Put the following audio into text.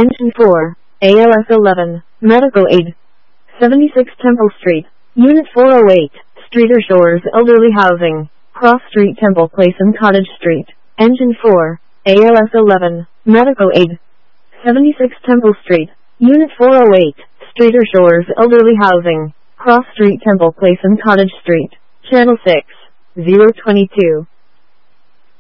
Engine 4, ALS 11, Medical Aid. 76 Temple Street, Unit 408, Streeter Shores Elderly Housing, Cross Street Temple Place and Cottage Street. Engine 4, ALS 11, Medical Aid. 76 Temple Street, Unit 408, Streeter Shores Elderly Housing, Cross Street Temple Place and Cottage Street. Channel 6, 022.